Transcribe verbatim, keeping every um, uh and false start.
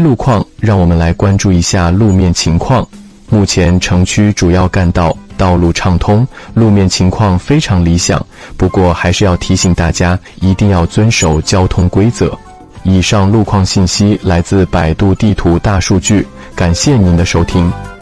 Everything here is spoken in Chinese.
路况，让我们来关注一下路面情况。目前城区主要干道道路畅通，路面情况非常理想，不过还是要提醒大家一定要遵守交通规则。以上路况信息来自百度地图大数据，感谢您的收听。